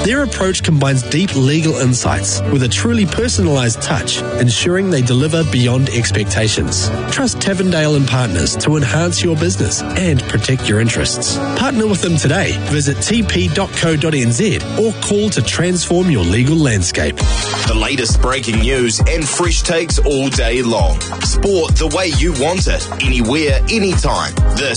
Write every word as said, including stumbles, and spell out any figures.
Their approach combines deep legal insights with a truly personalised touch, ensuring they deliver beyond expectations. Trust Tavendale and Partners to enhance your business and protect your interests. Partner with them today. Visit t p dot co dot n z or call to transform your legal landscape. The latest breaking news and fresh takes all day long. Sport the way you want it, anywhere, anytime. This